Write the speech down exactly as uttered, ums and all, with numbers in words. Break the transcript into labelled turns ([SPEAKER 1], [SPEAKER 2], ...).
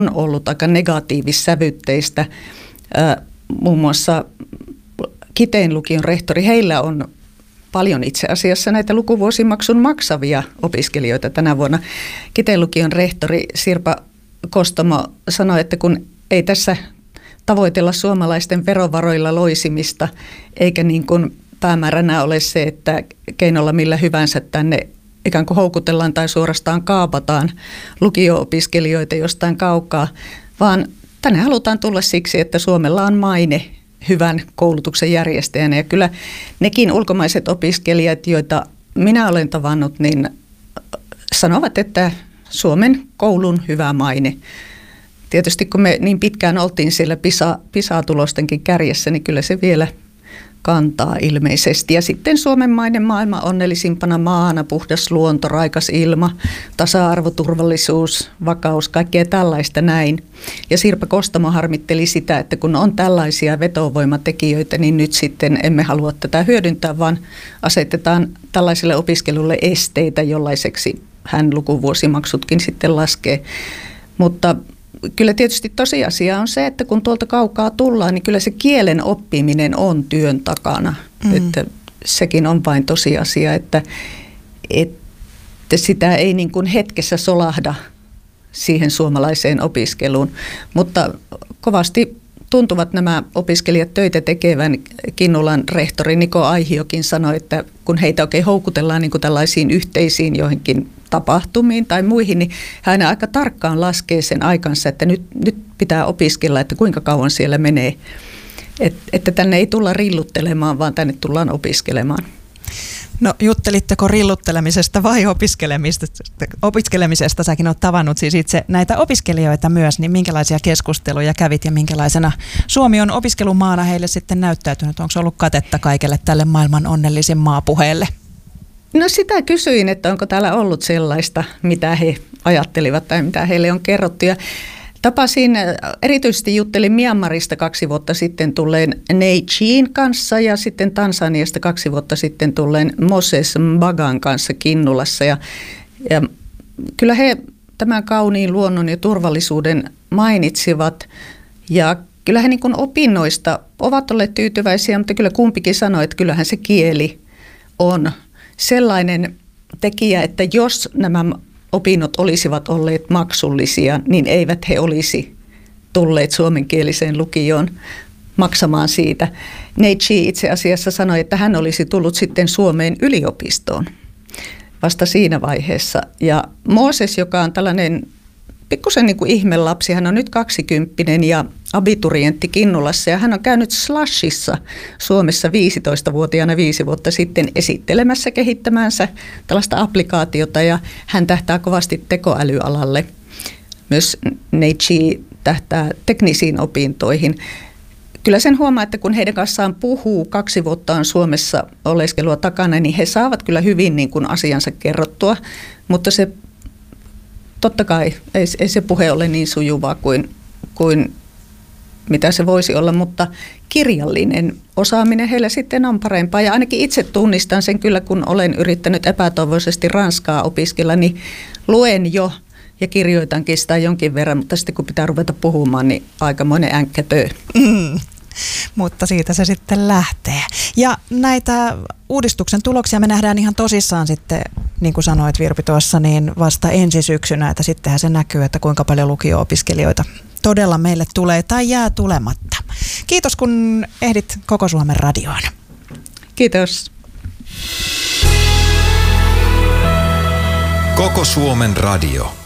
[SPEAKER 1] on ollut aika negatiivissävytteistä. Muun muassa Kiteen lukion rehtori, heillä on paljon itse asiassa näitä lukuvuosimaksun maksavia opiskelijoita tänä vuonna. Kiteen lukion rehtori Sirpa Kostomo sanoi, että kun ei tässä tavoitella suomalaisten verovaroilla loisimista, eikä niin kuin päämääränä ole se, että keinolla millä hyvänsä tänne ikään kuin houkutellaan tai suorastaan kaapataan lukio-opiskelijoita jostain kaukaa, vaan tänne halutaan tulla siksi, että Suomella on maine hyvän koulutuksen järjestäjänä. Ja kyllä nekin ulkomaiset opiskelijat, joita minä olen tavannut, niin sanovat, että Suomen koulun hyvä maine. Tietysti kun me niin pitkään oltiin siellä PISA, PISA-tulostenkin kärjessä, niin kyllä se vielä kantaa ilmeisesti. Ja sitten Suomen maine maailman onnellisimpana maana, puhdas luonto, raikas ilma, tasa-arvo, turvallisuus, vakaus, kaikkea tällaista näin. Ja Sirpa Kostomo harmitteli sitä, että kun on tällaisia vetovoimatekijöitä, niin nyt sitten emme halua tätä hyödyntää, vaan asetetaan tällaiselle opiskelulle esteitä, jollaiseksi hän lukuvuosimaksutkin sitten laskee. Mutta kyllä tietysti tosiasia on se, että kun tuolta kaukaa tullaan, niin kyllä se kielen oppiminen on työn takana. Mm. Että sekin on vain tosiasia, että, että sitä ei niin kuin hetkessä solahda siihen suomalaiseen opiskeluun. Mutta kovasti tuntuvat nämä opiskelijat töitä tekevän. Kinnulan rehtori Niko Aihiokin sanoi, että kun heitä oikein houkutellaan niin kuin tällaisiin yhteisiin joihinkin tapahtumiin tai muihin, niin hän aika tarkkaan laskee sen aikansa, että nyt, nyt pitää opiskella, että kuinka kauan siellä menee. Et, että tänne ei tulla rilluttelemaan, vaan tänne tullaan opiskelemaan.
[SPEAKER 2] No juttelitteko rilluttelemisesta vai opiskelemisesta? Opiskelemisesta säkin olet tavannut siis itse näitä opiskelijoita myös, niin minkälaisia keskusteluja kävit ja minkälaisena Suomi on opiskelumaana heille sitten näyttäytynyt? Onko ollut katetta kaikelle tälle maailman onnellisin maapuheelle?
[SPEAKER 1] No sitä kysyin, että onko täällä ollut sellaista, mitä he ajattelivat tai mitä heille on kerrottu. Ja tapasin, erityisesti juttelin Myanmarista kaksi vuotta sitten tulleen Nei Chiin kanssa ja sitten Tansaniasta kaksi vuotta sitten tulleen Moses Mbagan kanssa Kinnulassa. Ja, ja kyllä he tämän kauniin luonnon ja turvallisuuden mainitsivat ja kyllä he niin kuin opinnoista ovat olleet tyytyväisiä, mutta kyllä kumpikin sanoi, että kyllähän se kieli on sellainen tekijä, että jos nämä opinnot olisivat olleet maksullisia, niin eivät he olisi tulleet suomenkieliseen lukioon maksamaan siitä. Nei Chi itse asiassa sanoi, että hän olisi tullut sitten Suomeen yliopistoon vasta siinä vaiheessa. Ja Mooses, joka on tällainen pikkusen niin kuin ihmelapsi, hän on nyt kaksikymppinen ja abiturientti Kinnulassa ja hän on käynyt Slashissa Suomessa viisitoistavuotiaana viisi vuotta sitten esittelemässä kehittämänsä tällaista applikaatiota ja hän tähtää kovasti tekoälyalalle. Myös Nei Chi tähtää teknisiin opintoihin. Kyllä sen huomaa, että kun heidän kanssaan puhuu, kaksi vuotta on Suomessa oleskelua takana, niin he saavat kyllä hyvin niin kuin asiansa kerrottua, mutta se totta kai ei, ei se puhe ole niin sujuvaa kuin, kuin mitä se voisi olla, mutta kirjallinen osaaminen heillä sitten on parempaa. Ja ainakin itse tunnistan sen kyllä, kun olen yrittänyt epätoivoisesti ranskaa opiskella, niin luen jo ja kirjoitankin sitä jonkin verran, mutta sitten kun pitää ruveta puhumaan, niin aikamoinen änkkätö.
[SPEAKER 2] Mm. Mutta siitä se sitten lähtee. Ja näitä uudistuksen tuloksia me nähdään ihan tosissaan sitten, niin kuin sanoit Virpi tuossa, niin vasta ensi syksynä, että sittenhän se näkyy, että kuinka paljon lukio-opiskelijoita todella meille tulee tai jää tulematta. Kiitos, kun ehdit Koko Suomen radioon.
[SPEAKER 1] Kiitos.
[SPEAKER 3] Koko Suomen radio.